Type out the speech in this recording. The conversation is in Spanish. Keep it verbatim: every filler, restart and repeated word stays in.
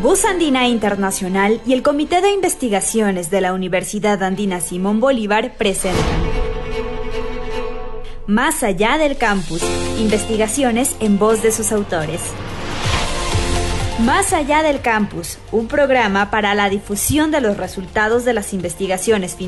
Voz Andina Internacional y el Comité de Investigaciones de la Universidad Andina Simón Bolívar presentan Más allá del campus, investigaciones en voz de sus autores. Más allá del campus, un programa para la difusión de los resultados de las investigaciones